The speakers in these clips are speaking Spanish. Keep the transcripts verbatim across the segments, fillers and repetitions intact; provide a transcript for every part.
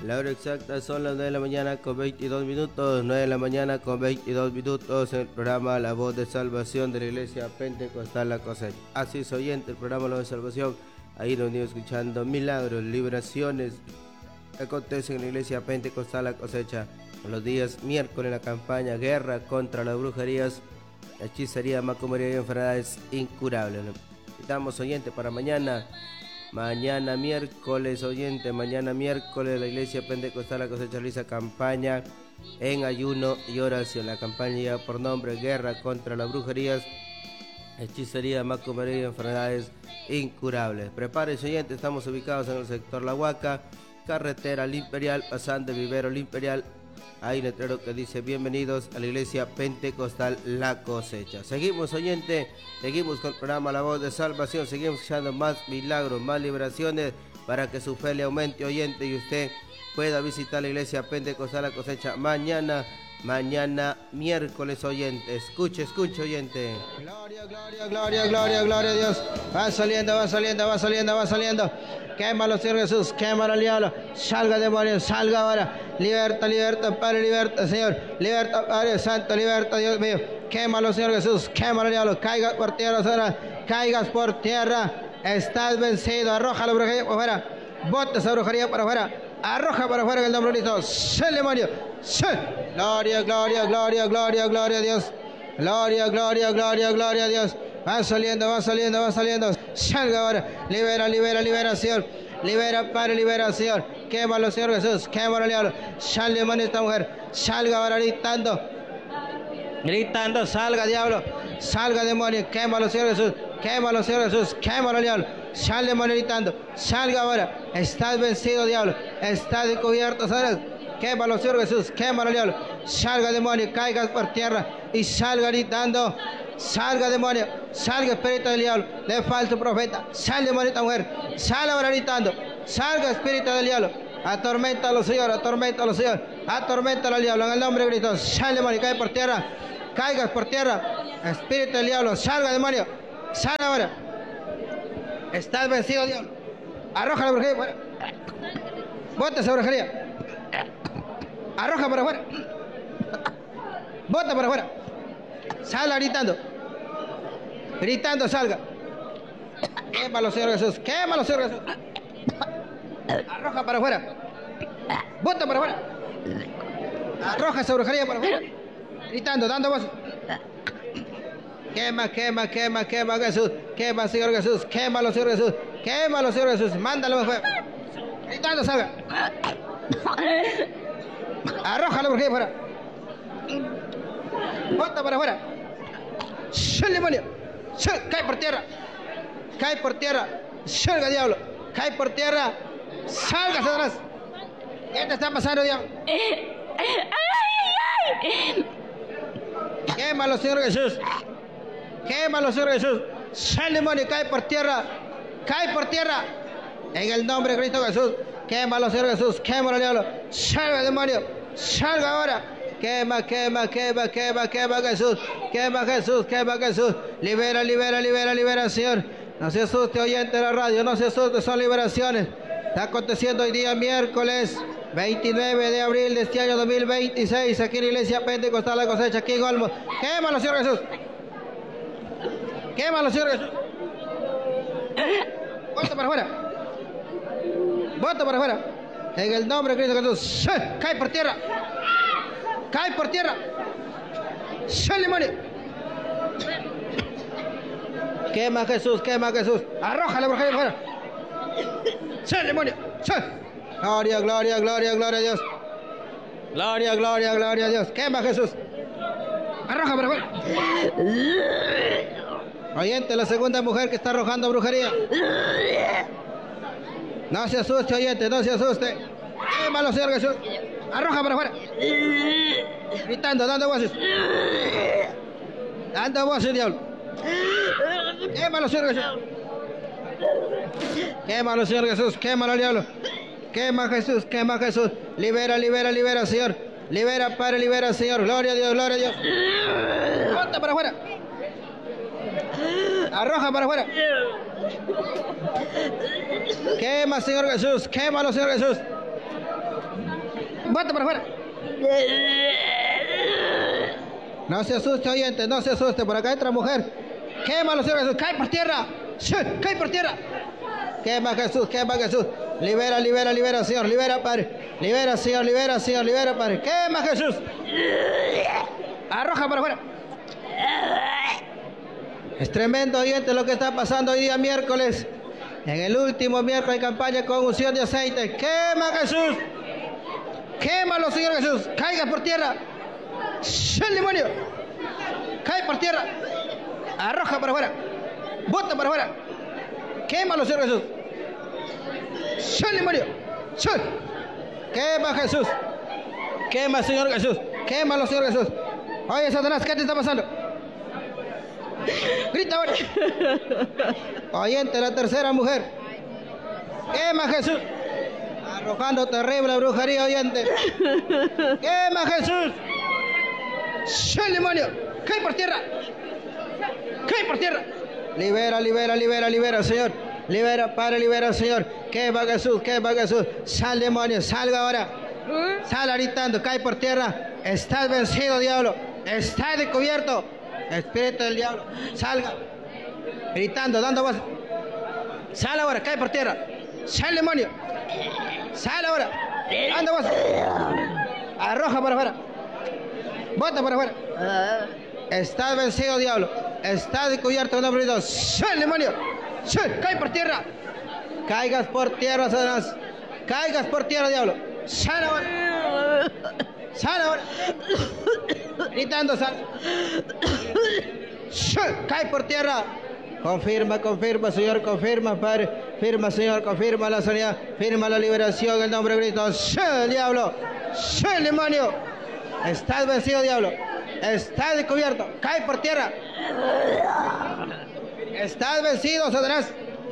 La hora exacta son las nueve de la mañana con veintidós minutos, nueve de la mañana con veintidós minutos en el programa La Voz de Salvación de la Iglesia Pentecostal La Cosecha. Así es, oyente, el programa La Voz de Salvación, ahí nos venimos escuchando milagros, liberaciones que acontecen en la Iglesia Pentecostal La Cosecha. Los días miércoles la campaña Guerra contra las brujerías, hechicería, macumbería y enfermedades incurables. Invitamos, oyente, para mañana. Mañana miércoles, oyente, mañana miércoles la Iglesia Pentecostal La Cosecha realiza campaña en ayuno y oración. La campaña lleva por nombre Guerra contra las brujerías, hechicería, macumbería y enfermedades incurables. Prepárese, oyente, estamos ubicados en el sector La Huaca, carretera El Imperial, pasando el vivero El Imperial. Hay un letrero que dice bienvenidos a la Iglesia Pentecostal La Cosecha. Seguimos, oyente, seguimos con el programa La Voz de Salvación, seguimos escuchando más milagros, más liberaciones para que su fe le aumente, oyente, y usted pueda visitar la Iglesia Pentecostal La Cosecha mañana, mañana miércoles, oyente. Escuche, escuche, oyente. Gloria, gloria, gloria, gloria, gloria a Dios. Va saliendo, va saliendo, va saliendo, va saliendo. Quémalo, Señor Jesús, quémalo al diablo. Salga, demonio, salga ahora. Liberta, liberta, Padre, liberta, Señor. Liberta, Padre Santo, liberta, Dios mío. Quémalo, Señor Jesús, quémalo al diablo. Caigas por tierra, Señor. Caigas por tierra. Estás vencido. Arroja la brujería para afuera. Bota esa brujería para afuera. Arroja para afuera en el nombre de Cristo. ¡Sal, demonio! ¡Sal! Gloria, gloria, gloria, gloria, gloria a Dios. Gloria, gloria, gloria, gloria a Dios. Va saliendo, va saliendo, va saliendo. Salga ahora. Libera, libera, libera, Señor. Libera, Padre, libera, Señor. Quémalo, Señor Jesús. Quémalo, diablo. Sal, demonio, esta mujer. Salga ahora gritando. Gritando, salga, diablo. Salga, demonio. Quémalo, Señor Jesús. Quémalo, Señor Jesús. Quémalo, diablo. Sal, demonio, gritando. Salga ahora. Estás vencido, diablo. Estás descubierto, ¿sabes? Quémalo, Señor Jesús. Quémalo, diablo. Salga, demonio. Caigas por tierra. Y salga gritando. Salga, demonio. Salga, espíritu del diablo. De falso profeta. Sal, demonio, esta mujer. Sal ahora gritando. Salga, espíritu del diablo. Atorméntalo, Señor. Atorméntalo, Señor. Atorméntalo al diablo. En el nombre de Cristo. Sal, demonio. Cae por tierra. Caigas por tierra. Espíritu del diablo. Salga, demonio. Sal ahora. Estás vencido, diablo. Arroja la brujería fuera. Bota esa brujería. Arroja para afuera. Bota para afuera. Salga gritando. Gritando, salga. Quémalo, Señor Jesús. Quémalo, Señor Jesús. Arroja para afuera. Bota para afuera. Arroja esa brujería para afuera. Gritando, dando voz. Quema, quema, quema, quema, Jesús. Quema, Señor Jesús. Quémalo, Señor Jesús. Quémalo, Señor Jesús. Mándalo afuera. Gritando, salga. Arroja la brujería fuera. Bota para afuera. Sal, demonio. Sal, cae por tierra. Cae por tierra. Salga, diablo. Cae por tierra. Salga, Satanás. ¿Qué te está pasando, diablo? Quémalo, Señor Jesús. Quémalo, Señor Jesús. Sal, demonio. Cae por tierra. Cae por tierra. En el nombre de Cristo Jesús. Quémalo, Señor Jesús. Quémalo, diablo. Salga, demonio. Salga ahora. Quema, quema, quema, quema, quema, Jesús. Quema, Jesús, quema, Jesús. Libera, libera, libera, libera, Señor. No se asuste, oyente de la radio. No se asuste, son liberaciones. Está aconteciendo hoy día, miércoles veintinueve de abril de este año dos mil veintiséis. Aquí en la Iglesia Pentecostal La Cosecha, aquí en Olmos. Quémalo, Señor Jesús. Quémalo, Señor Jesús. Bota para afuera. Bota para afuera. En el nombre de Cristo Jesús. Cae por tierra. Cae por tierra. Sal, demonio. Quema, Jesús, quema, Jesús. Arroja la brujería fuera. Sal, demonio. Sal. Gloria, gloria, gloria, gloria a Dios. Gloria, gloria, gloria a Dios. Quema, Jesús. Arroja para afuera. Oyente, la segunda mujer que está arrojando brujería. No se asuste, oyente, no se asuste. Quémalo, Señor Jesús. Arroja para afuera. Gritando, dando voces. Dando voces, diablo. Quémalo, Señor Jesús. Quémalo, Señor Jesús. Quémalo, diablo. Quema, Jesús. Quema, Jesús. Libera, libera, libera, Señor. Libera, Padre, libera, Señor. Gloria a Dios, gloria a Dios. Bota para afuera. Arroja para afuera. Quema, Señor Jesús. Quémalo, Señor Jesús. Bota para afuera. No se asuste, oyente, no se asuste. Por acá entra mujer. Quémalo, Señor Jesús. Cae por tierra. Cae por tierra. Quema Jesús, quema Jesús. Libera, libera, libera, Señor. Libera, Padre. Libera, Señor, libera, Señor. Libera, Padre. Quema Jesús. Arroja para afuera. Es tremendo, oyente, lo que está pasando hoy día miércoles. En el último miércoles de campaña con unción de aceite. Quema Jesús. Quémalo, Señor Jesús. Caiga por tierra. El demonio. Cae por tierra. Arroja para afuera. Bota para afuera. Quémalo, Señor Jesús. El demonio. Quema Jesús. Quema, Señor Jesús. Quémalo, Señor Jesús. Oye, Satanás, ¿qué te está pasando? Grita ahora. Oyente, la tercera mujer. Quema Jesús. Arrojando terrible brujería, oyente. Quema Jesús. El demonio. Cae por tierra. Cae por tierra. Libera, libera, libera, libera, Señor. Libera, Padre, libera, Señor. Quema Jesús, quema Jesús. Sal, demonio, salga ahora. Sal gritando, cae por tierra. Estás vencido, diablo. Estás descubierto. Espíritu del diablo, salga. Gritando, dando voz. Sal ahora, cae por tierra. Sal, demonio. Sal ahora. Dando voz. Arroja para afuera. Bota para afuera. Estás vencido, diablo. Estás descubierto en nombre de Dios. Sal, demonio. Sal, cae por tierra. Caigas por tierra, Satanás. Caigas por tierra, diablo. Sal ahora. Sal ahora. Gritando, sal. Cae por tierra. Confirma, confirma, Señor, confirma, Padre. Firma, Señor, confirma la sanidad. Firma la liberación en el nombre de Cristo. ¡Sal, diablo! ¡Sal, demonio! Estás vencido, diablo. Estás descubierto. Cae por tierra. Estás vencido, Satanás.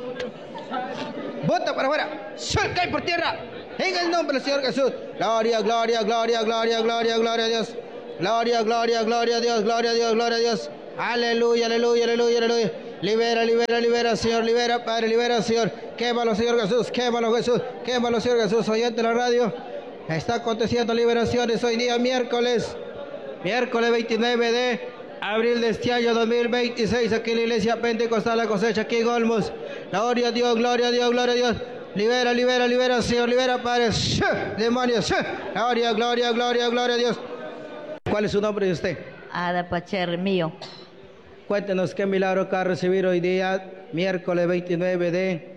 Bota para afuera. ¡Sal, cae por tierra! En el nombre del Señor Jesús. Gloria, gloria, gloria, gloria, gloria, gloria a Dios. Gloria, gloria, gloria a Dios, gloria a Dios, gloria a Dios. Aleluya, aleluya, aleluya, aleluya. Libera, libera, libera, Señor, libera, Padre, libera, Señor. Quémalo, Señor Jesús, quémalo, Jesús, quémalo, Señor Jesús. Oyente la radio. Está aconteciendo liberaciones hoy día, miércoles. Miércoles veintinueve de abril de este año dos mil veintiséis. Aquí en la iglesia Pentecostal La Cosecha, aquí en Olmos. Gloria a Dios, gloria a Dios, gloria a Dios. Libera, libera, libera, Señor, libera, Padre. ¡Sí! Demonios, ¡sí! Gloria, gloria, gloria, gloria a Dios. ¿Cuál es su nombre de usted? Ada Pacher mío. Cuéntenos qué milagro acaba de recibir hoy día, miércoles veintinueve de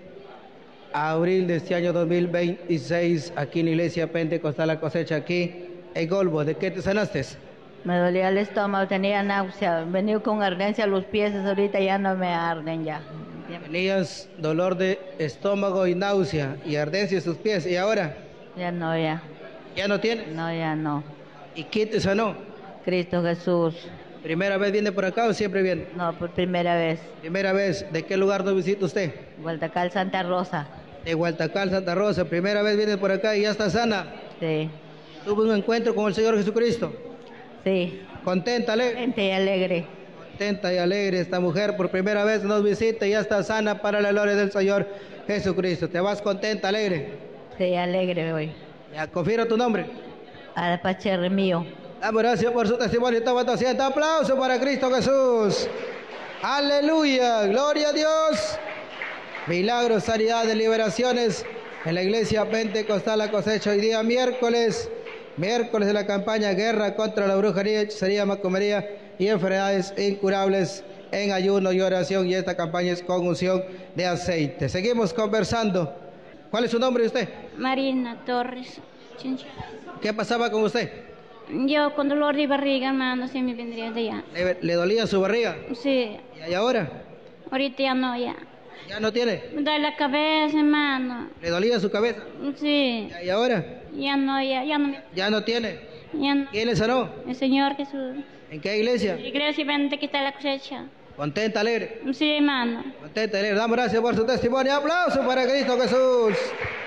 abril de este año dos mil veintiséis, aquí en la iglesia Pentecostal La Cosecha, aquí en Olmos. ¿De qué te sanaste? Me dolía el estómago, tenía náusea, venía con ardencia a los pies, ahorita ya no me arden ya. Tenías dolor de estómago y náusea y ardencia en sus pies, ¿y ahora? Ya no, ya. ¿Ya no tienes? No, ya no. ¿Y quién te sanó? Cristo Jesús. ¿Primera vez viene por acá o siempre viene? No, por primera vez. Primera vez. ¿De qué lugar nos visita usted? Hualtacal, Santa Rosa. De Hualtacal, Santa Rosa. Primera vez viene por acá y ya está sana. Sí. Tuvo un encuentro con el Señor Jesucristo. Sí. Contenta, alegre. Contenta y alegre. Contenta y alegre esta mujer por primera vez nos visita y ya está sana para la gloria del Señor Jesucristo. ¿Te vas contenta, alegre? Sí, alegre hoy. Ya, confirma tu nombre. Ada Pacher mío. Damos gracias por su testimonio. Estamos haciendo aplauso para Cristo Jesús. Aleluya, gloria a Dios. Milagros, sanidades, liberaciones en la iglesia Pentecostal La Cosecha. Hoy día miércoles, miércoles de la campaña Guerra contra la brujería, hechicería, macumería y enfermedades incurables en ayuno y oración. Y esta campaña es con unción de aceite. Seguimos conversando. ¿Cuál es su nombre de usted? Marina Torres. Chincha. ¿Qué pasaba con usted? Yo con dolor de barriga, hermano, se me vendría de allá. ¿Le, le dolía su barriga? Sí. ¿Y ahora? Ahorita ya no, ya. ¿Ya no tiene? Me duele la cabeza, hermano. ¿Le dolía su cabeza? Sí. ¿Y ahora? Ya no, ya, ya no. ¿Ya no tiene? Ya no. ¿Quién le sanó? El Señor Jesús. ¿En qué iglesia? Iglesia Vente que está la cosecha. ¿Contenta, alegre? Sí, hermano. Contenta, alegre. Damos gracias por su testimonio. Aplauso para Cristo Jesús.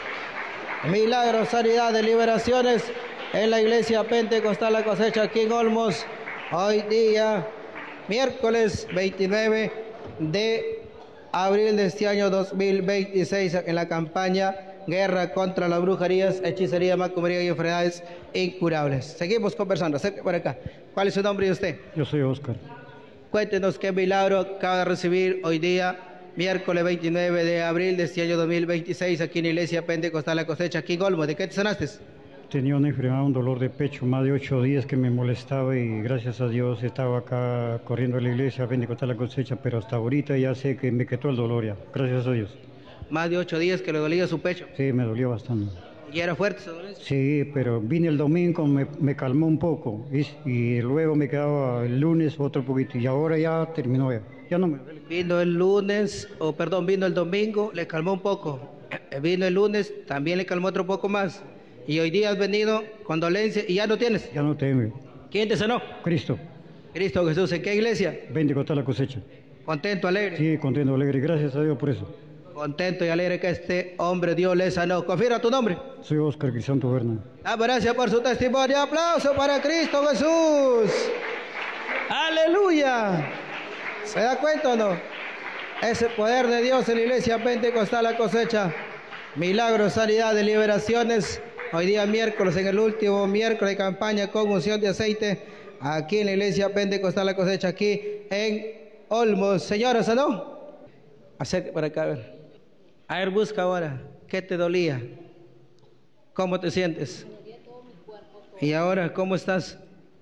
Milagros, sanidades, liberaciones en la iglesia Pentecostal La Cosecha aquí en Olmos. Hoy día, miércoles veintinueve de abril de este año dos mil veintiséis, en la campaña guerra contra las brujerías, hechicería, macumbería y enfermedades incurables. Seguimos conversando, acerca por acá. ¿Cuál es su nombre y usted? Yo soy Oscar. Cuéntenos qué milagro acaba de recibir hoy día, miércoles veintinueve de abril de este año dos mil veintiséis, aquí en la Iglesia Pentecostal La Cosecha, aquí en Olmo. ¿De qué te sanaste? Tenía una enfermedad, un dolor de pecho, más de ocho días que me molestaba y gracias a Dios estaba acá corriendo a la Iglesia Pentecostal La Cosecha, pero hasta ahorita ya sé que me quitó el dolor ya, gracias a Dios. Más de ocho días que le dolía su pecho. Sí, me dolía bastante. ¿Y era fuerte esa dolencia? Sí, pero vine el domingo, me, me calmó un poco y, y luego me quedaba el lunes otro poquito y ahora ya terminó ya, ya no me duele. Vino el lunes, o perdón, vino el domingo, le calmó un poco. Vino el lunes, también le calmó otro poco más. Y hoy día has venido con dolencia y ya no tienes. Ya no tengo. ¿Quién te sanó? Cristo, Cristo Jesús. ¿En qué iglesia? Pentecostal La Cosecha. Contento, alegre. Sí, contento, alegre, gracias a Dios por eso. Contento y alegre que este hombre Dios le sanó. Confirma tu nombre. Soy Oscar Crisanto Berna. Ah, gracias por su testimonio. Aplauso para Cristo Jesús. Aleluya. ¿Se da cuenta o no? Ese poder de Dios en la Iglesia Pentecostal La Cosecha. Milagros, sanidades, liberaciones. Hoy día miércoles, en el último miércoles de campaña con unción de aceite, aquí en la Iglesia Pentecostal La Cosecha, aquí en Olmos. Señora, ¿sanó? Acércate para acá, a ver. A ver, busca ahora. ¿Qué te dolía? ¿Cómo te sientes? ¿Y ahora cómo estás?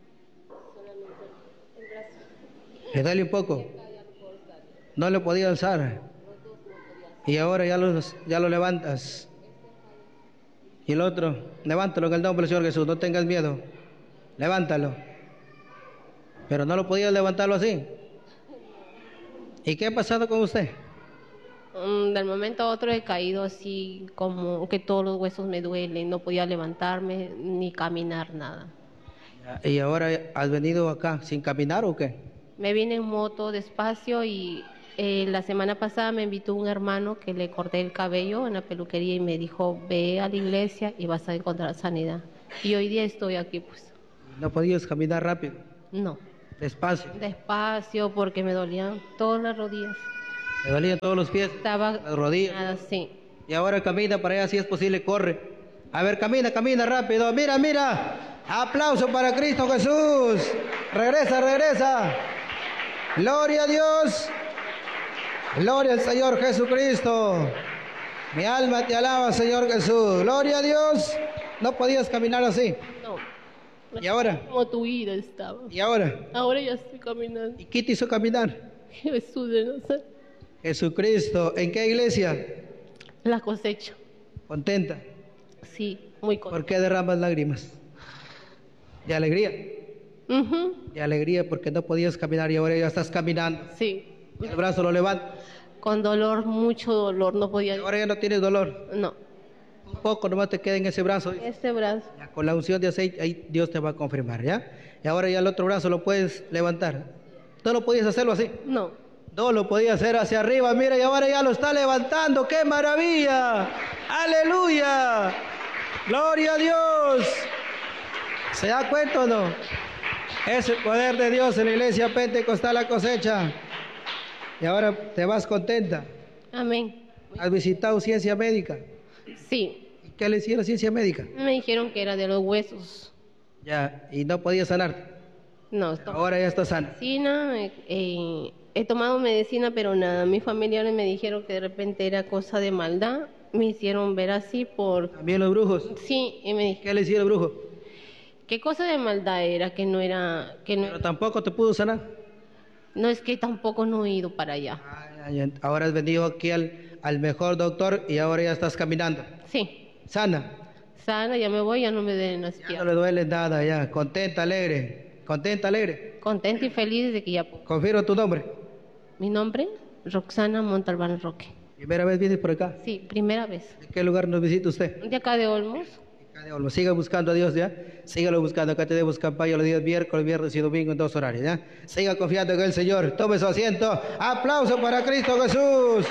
¿Le duele un poco? No lo podía alzar. Y ahora ya lo, ya lo levantas. Y el otro, levántalo en el nombre del Señor Jesús, no tengas miedo. Levántalo. Pero no lo podías levantarlo así. ¿Y qué ha pasado con usted? Um, del momento a otro he caído así como que todos los huesos me duelen, no podía levantarme ni caminar nada. ¿Y ahora has venido acá sin caminar o qué? Me vine en moto despacio y eh, la semana pasada me invitó un hermano que le corté el cabello en la peluquería y me dijo, ve a la iglesia y vas a encontrar sanidad. Y hoy día estoy aquí pues. ¿No podías caminar rápido? No. Despacio. Despacio porque me dolían todas las rodillas. ¿Me dolían todos los pies? Estaba las rodillas. nada, sí. Y ahora camina para allá si es posible, corre. A ver, camina, camina rápido. Mira, mira. Aplauso para Cristo Jesús. Regresa, regresa. Gloria a Dios. Gloria al Señor Jesucristo. Mi alma te alaba, Señor Jesús. Gloria a Dios. No podías caminar así. No. ¿Y ahora? Como tu vida estaba. ¿Y ahora? Ahora ya estoy caminando. ¿Y qué te hizo caminar? Jesús de Nazaret. Jesucristo. ¿En qué iglesia? La cosecha. ¿Contenta? Sí, muy contenta. ¿Por qué derramas lágrimas? De alegría. Ujú. De alegría porque no podías caminar y ahora ya estás caminando. Sí. El brazo lo levantas. Con dolor, mucho dolor, no podía. Ahora ya no tienes dolor. No. Un poco nomás te queda en ese brazo. Este brazo. Ya, con la unción de aceite, ahí Dios te va a confirmar, ¿ya? Y ahora ya el otro brazo lo puedes levantar. ¿No lo podías hacerlo así? No. No lo podía hacer hacia arriba, mira, y ahora ya lo está levantando. ¡Qué maravilla! ¡Aleluya! ¡Gloria a Dios! ¿Se da cuenta o no? Es el poder de Dios en la Iglesia Pentecostal La Cosecha. Y ahora te vas contenta. Amén. ¿Has visitado ciencia médica? Sí. ¿Y qué le hicieron ciencia médica? Me dijeron que era de los huesos. Ya, y no podía sanarte. No, esto. Ahora ya está sana. Medicina, eh, eh, he tomado medicina, pero nada. Mis familiares me dijeron que de repente era cosa de maldad. Me hicieron ver así por... ¿También los brujos? Sí, y me dijeron, ¿Qué le hicieron el brujo? ¿qué cosa de maldad era? Que no era... que no, Pero tampoco te pudo sanar. no es que tampoco no he ido para allá. Ay, ay, ahora has venido aquí al, al mejor doctor y ahora ya estás caminando. Sí. Sana. Sana, ya me voy, ya no me den las Ya no piernas. le duele nada, ya. Contenta, alegre. Contenta, alegre. Contenta y feliz de que ya... Confirmo tu nombre. Mi nombre, Roxana Montalbán Roque. ¿Primera vez vienes por acá? Sí, primera vez. ¿De qué lugar nos visita usted? De acá de Olmos. Acá de Olmo. Siga buscando a Dios, ¿ya? Sígalo buscando. Acá tenemos campaña los días miércoles, viernes y domingo en dos horarios, ¿ya? Siga confiando en el Señor. Tome su asiento. Aplauso para Cristo Jesús.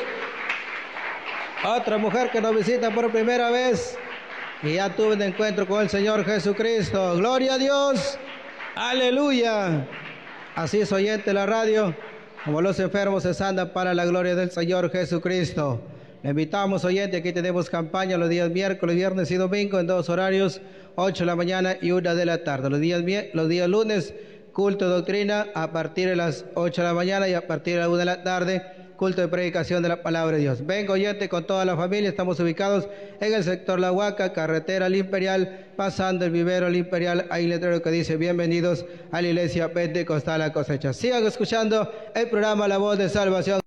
Otra mujer que nos visita por primera vez y ya tuve un encuentro con el Señor Jesucristo. Gloria a Dios. Aleluya. Así es, oyente de la radio, como los enfermos se sanan para la gloria del Señor Jesucristo. Le invitamos, oyente, aquí tenemos campaña los días miércoles, viernes y domingo en dos horarios, ocho de la mañana y una de la tarde. Los días, los días lunes, culto de doctrina a partir de las ocho de la mañana y a partir de las una de la tarde, culto de predicación de la palabra de Dios. Venga, oyente, con toda la familia. Estamos ubicados en el sector La Huaca, carretera al Imperial, pasando el vivero al Imperial. Hay un letrero que dice: bienvenidos a la iglesia Pentecostal La Cosecha. Sigan escuchando el programa La Voz de Salvación.